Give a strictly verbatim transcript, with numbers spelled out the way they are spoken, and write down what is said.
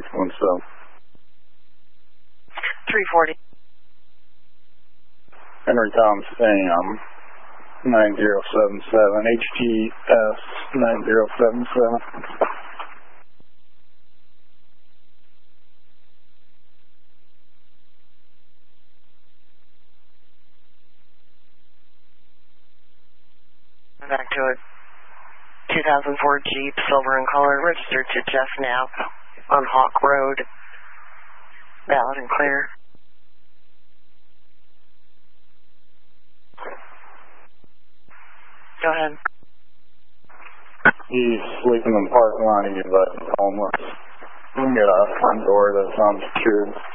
one seven. three forty. Henry Tom Sam, nine zero seven seven, H T S nine zero seven seven. Back to it. two thousand four Jeep, silver in color, registered to Jeff Knapp on Hawk Road. Valid and clear. Go ahead. He's sleeping in the parking lot. He's homeless. We can get a front door that's unsecured.